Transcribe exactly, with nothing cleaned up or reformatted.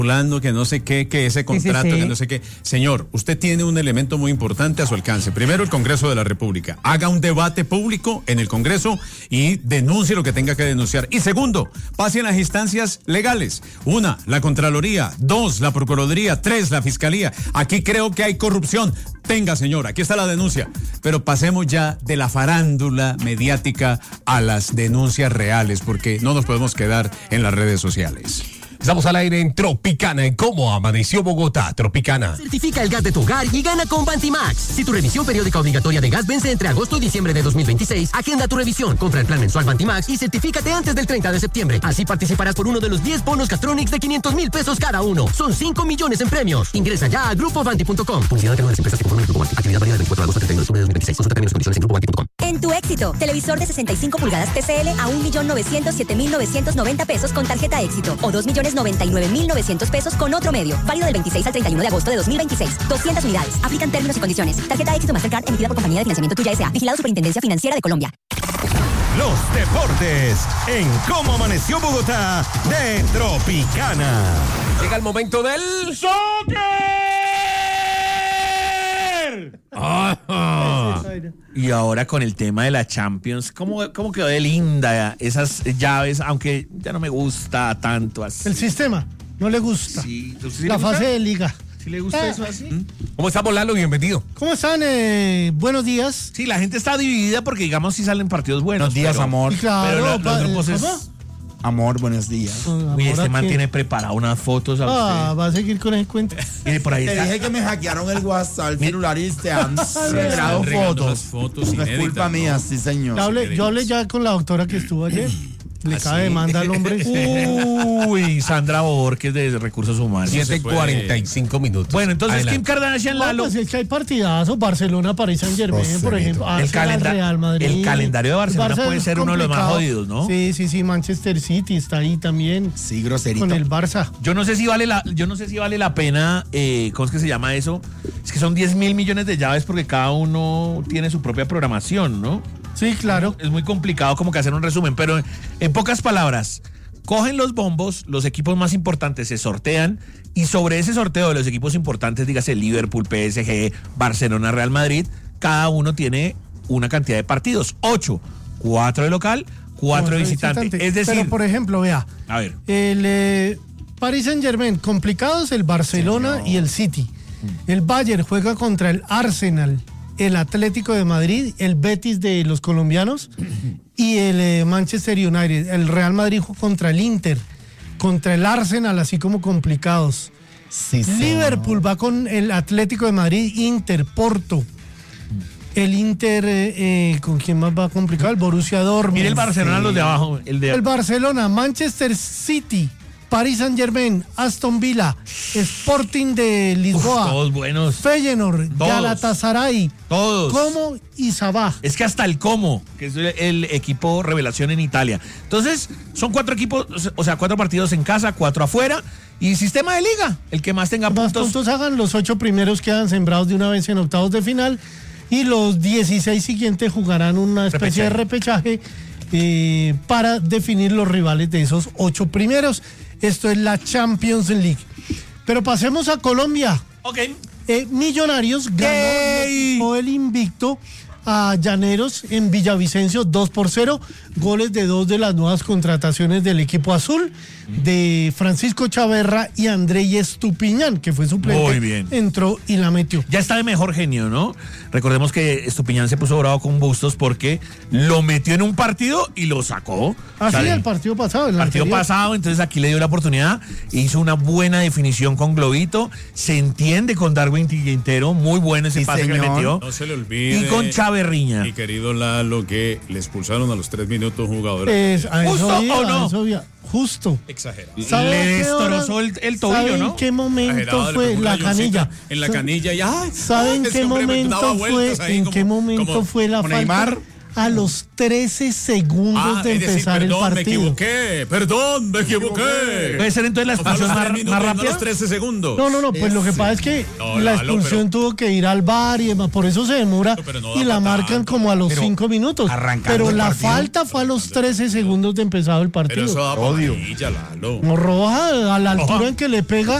que no sé qué, que ese contrato, sí, sí, sí. que no sé qué. Señor, usted tiene un elemento muy importante a su alcance. Primero, el Congreso de la República. Haga un debate público en el Congreso y denuncie lo que tenga que denunciar. Y segundo, pase en las instancias legales. Una, la Contraloría. Dos, la Procuraduría. Tres, la Fiscalía. Aquí creo que hay corrupción. Tenga, señor, aquí está la denuncia. Pero pasemos ya de la farándula mediática a las denuncias reales, porque no nos podemos quedar en las redes sociales. Estamos al aire en Tropicana, en cómo amaneció Bogotá. Tropicana. Certifica el gas de tu hogar y gana con Bantimax. Si tu revisión periódica obligatoria de gas vence entre agosto y diciembre de dos mil veintiséis, agenda tu revisión, compra el plan mensual Bantimax y certifícate antes del treinta de septiembre. Así participarás por uno de los diez bonos Castronics de quinientos mil pesos cada uno. Son cinco millones en premios. Ingresa ya a grupo banti punto com. Publicidad de las empresas que conforman el Grupo Banti. Actividad válida del veinticuatro de agosto al treinta y uno de octubre de dos mil veintiséis. Consulta términos y condiciones en grupo banti punto com. En tu éxito, televisor de sesenta y cinco pulgadas T C L a un millón novecientos siete mil novecientos noventa pesos con tarjeta éxito o dos millones noventa y nueve mil novecientos pesos con otro medio. Válido del veintiséis al treinta y uno de agosto de dos mil veintiséis. doscientas unidades. Aplican términos y condiciones. Tarjeta éxito Mastercard emitida por Compañía de Financiamiento Tuya S A. Vigilado Superintendencia Financiera de Colombia. Los deportes en Cómo Amaneció Bogotá de Tropicana. Llega el momento del ¡Soccer! Oh. Y ahora con el tema de la Champions, ¿cómo, cómo quedó de linda esas llaves? Aunque ya no me gusta tanto así. El sistema no le gusta. Sí, ¿sí la le gusta? fase de liga. ¿Sí le gusta eh. eso así? ¿Cómo estamos, Lalo? Bienvenido. ¿Cómo están? Eh, buenos días. Sí, la gente está dividida porque, digamos, sí salen partidos buenos. Buenos días, pero, amor. Claro, pero los, pa, los grupos eh, es... Amor, buenos días. Uy, este man tiene preparado unas fotos a Ah, usted. va a seguir con el cuento. Mire, por ahí Te está. dije que me hackearon el WhatsApp, el celular y te han generado fotos. fotos. fotos Es inéditas, culpa ¿no? mía, sí, señor. Yo hablé, yo hablé ya con la doctora que estuvo ayer. Le ¿Ah, cae sí? demanda al hombre. Uy, Sandra Borges de Recursos Humanos. siete cuarenta y cinco minutos. Bueno, entonces Adelante. Kim Kardashian, No, Lalo. pues es que hay partidazos. Barcelona, París Saint Germain, Joséito. por ejemplo. El, Arsenal, calenda- Real Madrid. el calendario de Barcelona Barça puede es ser uno de los más complicado. jodidos, ¿no? Sí, sí, sí. Manchester City está ahí también. Sí, groserito. Con el Barça. Yo no sé si vale la, yo no sé si vale la pena, eh, ¿cómo es que se llama eso? Es que son diez mil millones de llaves porque cada uno tiene su propia programación, ¿no? Sí, claro. Es muy complicado como que hacer un resumen, pero en, en pocas palabras, cogen los bombos, los equipos más importantes se sortean y sobre ese sorteo de los equipos importantes, dígase Liverpool, P S G, Barcelona, Real Madrid, cada uno tiene una cantidad de partidos, ocho, cuatro de local, cuatro de visitante. visitante. Es decir, Pero, por ejemplo, vea, a ver, el eh, Paris Saint Germain, complicados el Barcelona Señor. y el City. El Bayern juega contra el Arsenal, el Atlético de Madrid, el Betis de los colombianos y el eh, Manchester United. El Real Madrid juega contra el Inter, contra el Arsenal, así como complicados. Sí, señor. Liverpool va con el Atlético de Madrid, Inter, Porto. El Inter, eh, eh, ¿con quién más va complicado? El Borussia Dortmund. mire el Barcelona, los de abajo, el de El Barcelona, Manchester City, Paris Saint Germain, Aston Villa, Sporting de Uf, Lisboa, todos buenos, Feyenoord, Todos. Galatasaray, todos. Como y Sabah. Es que hasta el Como, que es el equipo revelación en Italia. Entonces, son cuatro equipos, o sea, cuatro partidos en casa, cuatro afuera, y sistema de liga. El que más tenga Más puntos. puntos hagan, los ocho primeros quedan sembrados de una vez en octavos de final y los dieciséis siguientes jugarán una especie de repechaje eh, para definir los rivales de esos ocho primeros. Esto es la Champions League. Pero pasemos a Colombia. Ok. Eh, Millonarios ganó el invicto a Llaneros en Villavicencio dos por cero, goles de dos de las nuevas contrataciones del equipo azul, de Francisco Chaverra y Andrés Estupiñán, que fue suplente. Muy bien. Entró y la metió. Ya está de mejor genio, ¿no? Recordemos que Estupiñán se puso bravo con Bustos porque lo metió en un partido y lo sacó. Así O sea, el partido pasado. El partido anterior. pasado, entonces aquí le dio la oportunidad, hizo una buena definición con Globito, se entiende con Darwin Quintero, muy bueno ese Sí, pase que le señor. metió. No se le olvide. Y con Chaverriña. Mi querido Lalo, que le expulsaron a los tres minutos jugadores. Es, a eso ¿Justo iba, o no? a eso iba. Justo. Exagerado. ¿Sabe Le a qué destrozó hora- el, el tobillo, ¿sabe ¿no? en qué momento Exagerado, le fue pegó un la rayoncito canilla? En la Sa- canilla ya. ¿Saben ese qué hombre momento daba fue? vueltas ahí ¿En como- qué momento como- fue la como falta? Neymar. a los trece segundos Ah, de es decir, empezar perdón, el partido. me equivoqué, perdón, me equivoqué. Puede ser entonces la O sea, expulsión los más, tres minutos más y no rápida. los trece segundos. No, no, no, pues lo que pasa es que No, la Lalo, expulsión pero- tuvo que ir al V A R y demás, por eso se demora No, pero no da y la pa' marcan tanto. como a los Pero cinco minutos. arrancando Pero el la partido. falta fue a los trece segundos de empezado el Pero partido. eso da Odio. amarilla, Lalo. No, roja a la altura en que le pega